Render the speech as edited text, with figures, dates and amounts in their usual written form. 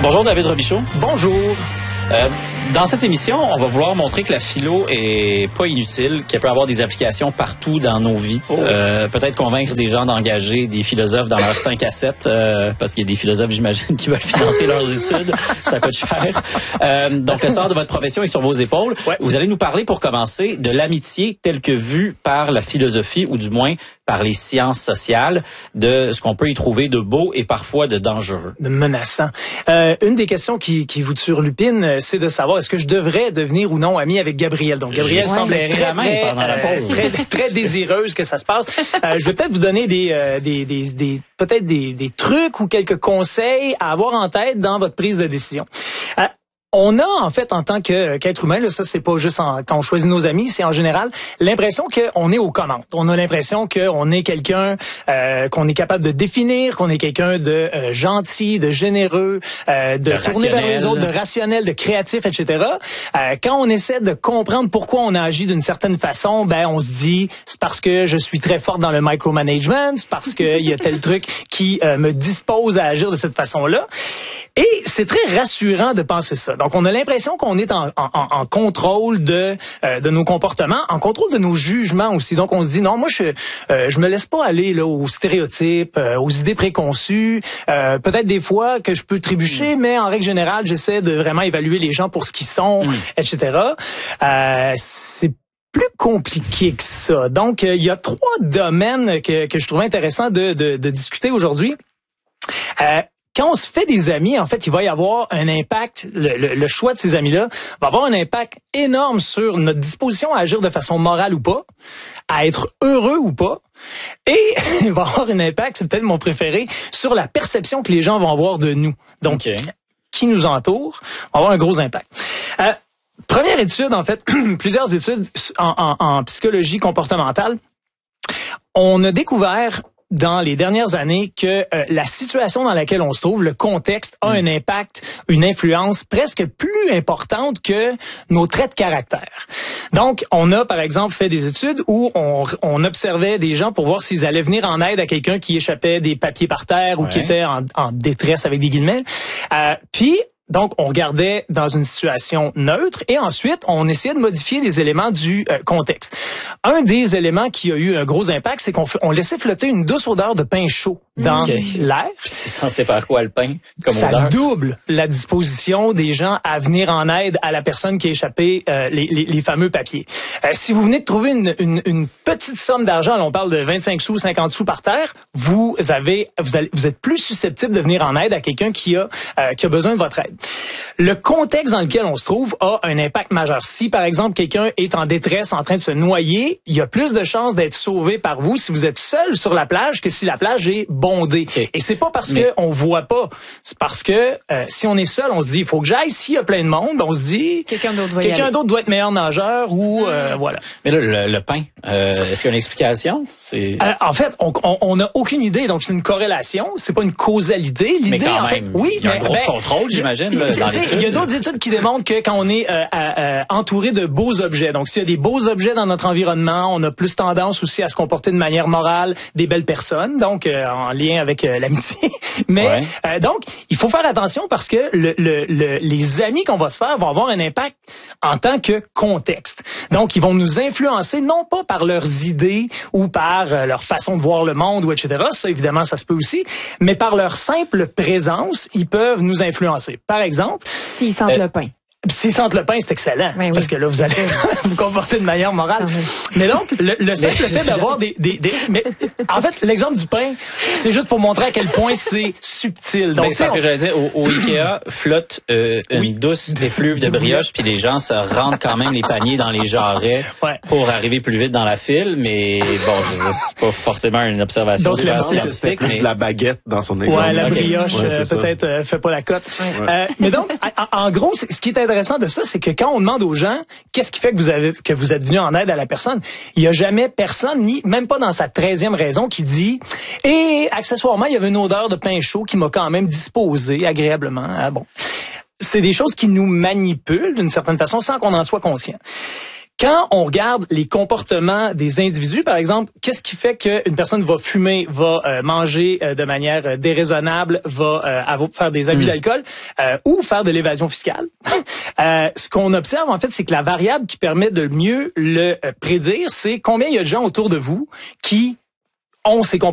Bonjour David Robichaud. Bonjour. Dans cette émission, on va vouloir montrer que la philo est pas inutile, qu'elle peut avoir des applications partout dans nos vies. Peut-être convaincre des gens d'engager des philosophes dans leurs 5 à 7, parce qu'il y a des philosophes, j'imagine, qui veulent financer leurs études. Ça coûte cher. Donc, le sort de votre profession est sur vos épaules. Ouais. Vous allez nous parler, pour commencer, de l'amitié telle que vue par la philosophie, ou du moins par les sciences sociales, de ce qu'on peut y trouver de beau et parfois de dangereux. De menaçant. Une des questions qui vous turlupine, c'est de savoir est-ce que je devrais devenir ou non ami avec Gabrielle. Donc Gabrielle semble très désireuse que ça se passe. Je vais peut-être vous donner des trucs ou quelques conseils à avoir en tête dans votre prise de décision. On a, en fait, en tant qu'être humain, là, ça, c'est pas juste quand on choisit nos amis, c'est en général l'impression qu'on est aux commandes. On a l'impression qu'on est quelqu'un qu'on est capable de définir, qu'on est quelqu'un de gentil, de généreux, de tourner vers les autres, de rationnel, de créatif, etc. Quand on essaie de comprendre pourquoi on agit d'une certaine façon, on se dit, c'est parce que je suis très forte dans le micromanagement, c'est parce qu'il y a tel truc qui me dispose à agir de cette façon-là. Et c'est très rassurant de penser ça. Donc, on a l'impression qu'on est en contrôle de nos comportements, en contrôle de nos jugements aussi. Donc, on se dit, non, moi, je me laisse pas aller là aux stéréotypes, aux idées préconçues. Peut-être des fois que je peux trébucher, mais en règle générale, j'essaie de vraiment évaluer les gens pour ce qu'ils sont, etc. C'est plus compliqué que ça. Donc, il y a 3 domaines que je trouvais intéressant de discuter aujourd'hui. Quand on se fait des amis, en fait, il va y avoir un impact, le choix de ces amis-là va avoir un impact énorme sur notre disposition à agir de façon morale ou pas, à être heureux ou pas, et il va avoir un impact, c'est peut-être mon préféré, sur la perception que les gens vont avoir de nous. Donc, qui nous entoure va avoir un gros impact. Première étude, en fait, plusieurs études en psychologie comportementale, on a découvert dans les dernières années que la situation dans laquelle on se trouve, le contexte, a un impact, une influence presque plus importante que nos traits de caractère. Donc, on a, par exemple, fait des études où on observait des gens pour voir s'ils allaient venir en aide à quelqu'un qui échappait des papiers par terre ou qui était en détresse, avec des guillemets. Donc, on regardait dans une situation neutre et ensuite, on essayait de modifier les éléments du contexte. Un des éléments qui a eu un gros impact, c'est qu'on laissait flotter une douce odeur de pain chaud dans l'air. C'est censé faire quoi, le pain, comme ça odeur? Ça double la disposition des gens à venir en aide à la personne qui a échappé les fameux papiers. Si vous venez de trouver une petite somme d'argent, là, on parle de 25 sous, 50 sous par terre, vous êtes plus susceptible de venir en aide à quelqu'un qui a besoin de votre aide. Le contexte dans lequel on se trouve a un impact majeur. Si, par exemple, quelqu'un est en détresse, en train de se noyer, il y a plus de chances d'être sauvé par vous si vous êtes seul sur la plage que si la plage est bondée. Et c'est pas parce que on voit pas, c'est parce que si on est seul, on se dit il faut que j'aille. S'il y a plein de monde, on se dit quelqu'un d'autre doit être meilleur nageur ou voilà. Mais là, le pain, est-ce qu'il y a une explication? En fait, on n'a aucune idée. Donc c'est une corrélation, c'est pas une causalité. L'idée, mais quand en fait, même, oui, il y a un gros contrôle, j'imagine. Il y a d'autres études qui démontrent que quand on est entouré de beaux objets, donc s'il y a des beaux objets dans notre environnement, on a plus tendance aussi à se comporter de manière morale, des belles personnes, donc en lien avec l'amitié. Mais donc, il faut faire attention parce que les amis qu'on va se faire vont avoir un impact en tant que contexte. Donc, ils vont nous influencer non pas par leurs idées ou par leur façon de voir le monde ou etc. Ça, évidemment, ça se peut aussi, mais par leur simple présence, ils peuvent nous influencer. Par exemple, s'ils sentent le pain. S'ils sentent le pain, c'est excellent. Oui, parce que là, vous allez vous comporter de manière morale. Mais donc, le simple fait d'avoir mais en fait, l'exemple du pain, c'est juste pour montrer à quel point c'est subtil. Donc, c'est parce que j'allais dire, au Ikea, flotte une douce effluve de brioche, puis les gens se rendent quand même les paniers dans les jarrets pour arriver plus vite dans la file, mais bon, c'est pas forcément une observation scientifique. Mais la baguette dans son exemple. Ouais, la brioche, peut-être, fait pas la cote. Mais donc, en gros, ce qui est intéressant de ça, c'est que quand on demande aux gens qu'est-ce qui fait que vous êtes venu en aide à la personne, il y a jamais personne, même pas dans sa 13e raison, qui dit et accessoirement, il y avait une odeur de pain chaud qui m'a quand même disposé agréablement. Ah bon. C'est des choses qui nous manipulent d'une certaine façon sans qu'on en soit conscient. Quand on regarde les comportements des individus, par exemple, qu'est-ce qui fait qu'une personne va fumer, va manger de manière déraisonnable, va faire des abus d'alcool ou faire de l'évasion fiscale? Ce qu'on observe, en fait, c'est que la variable qui permet de mieux le prédire, c'est combien il y a de gens autour de vous qui ont ces comportements